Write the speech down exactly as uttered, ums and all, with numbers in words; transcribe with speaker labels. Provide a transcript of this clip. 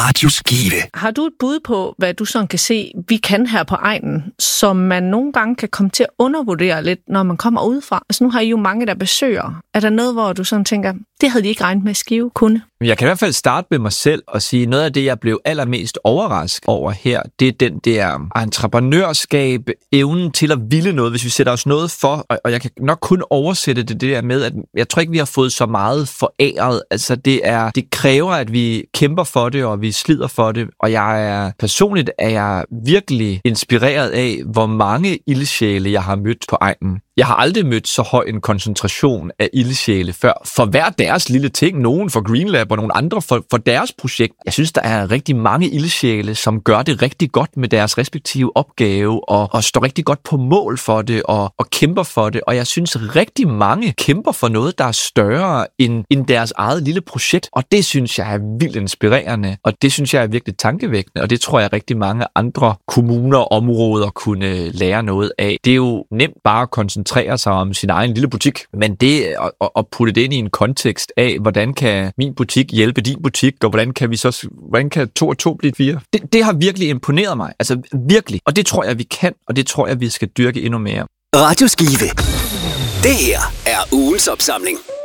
Speaker 1: Radio Skive.
Speaker 2: Har du et bud på, hvad du sådan kan se, vi kan her på egnen, som man nogle gange kan komme til at undervurdere lidt, når man kommer udefra? Altså nu har I jo mange, der besøger. Er der noget, hvor du sådan tænker, det havde de ikke regnet med at Skive kunne?
Speaker 3: Jeg kan i hvert fald starte med mig selv og sige, noget af det, jeg blev allermest overrasket over her, det er den der entreprenørskab, evnen til at ville noget, hvis vi sætter os noget for, og jeg kan nok kun oversætte det, det der med, at jeg tror ikke, vi har fået så meget foræret. Altså det er, det kræver, at vi kæmper for det, og vi slider for det, og jeg er personligt er jeg virkelig inspireret af, hvor mange ildsjæle jeg har mødt på egnen. Jeg har aldrig mødt så høj en koncentration af ildsjæle før. For hver deres lille ting, nogen for GreenLab og nogle andre for, for deres projekt. Jeg synes, der er rigtig mange ildsjæle, som gør det rigtig godt med deres respektive opgave, og, og står rigtig godt på mål for det, og, og kæmper for det. Og jeg synes, rigtig mange kæmper for noget, der er større end, end deres eget lille projekt. Og det synes jeg er vildt inspirerende, og det synes jeg er virkelig tankevækkende, og det tror jeg rigtig mange andre kommuner og områder kunne lære noget af. Det er jo nemt bare at koncentrere sig om sin egen lille butik, men det at, at putte det ind i en kontekst af, hvordan kan min butik hjælpe din butik, og hvordan kan vi så, hvordan kan to og to blive fire? Det, det har virkelig imponeret mig, altså virkelig, og det tror jeg, vi kan, og det tror jeg, vi skal dyrke endnu mere.
Speaker 1: Radio Skive. Det her er ugens opsamling.